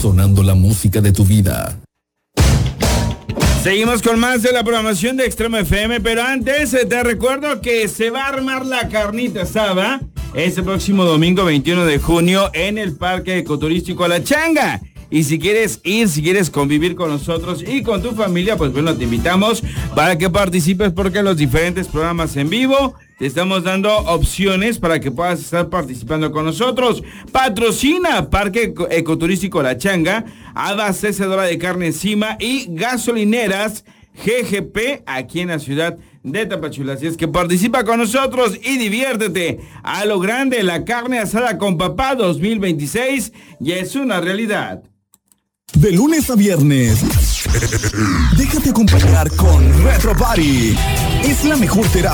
sonando la música de tu vida. Seguimos con más de la programación de Extremo FM, pero antes te recuerdo que se va a armar la carnita asada este próximo domingo 21 de junio en el Parque Ecoturístico La Changa. Y si quieres ir, si quieres convivir con nosotros y con tu familia, pues bueno, te invitamos para que participes, porque en los diferentes programas en vivo te estamos dando opciones para que puedas estar participando con nosotros. Patrocina Parque Ecoturístico La Changa, abastecedora de carne encima y gasolineras GGP aquí en la ciudad de Tapachula. Así es que participa con nosotros y diviértete a lo grande. La carne asada con papá 2026 ya es una realidad. De lunes a viernes, déjate acompañar con Retro Party. Es la mejor terapia